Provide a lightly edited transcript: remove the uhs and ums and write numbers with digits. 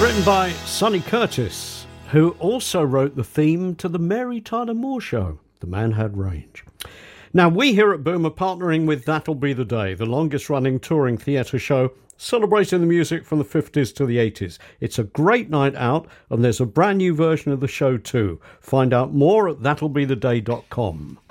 Written by Sonny Curtis, who also wrote the theme to the Mary Tyler Moore Show. The man had range. Now, we here at Boom are partnering with That'll Be the Day, the longest-running touring theatre show celebrating the music from the 50s to the 80s. It's a great night out, and there's a brand new version of the show too. Find out more at that'llbetheday.com.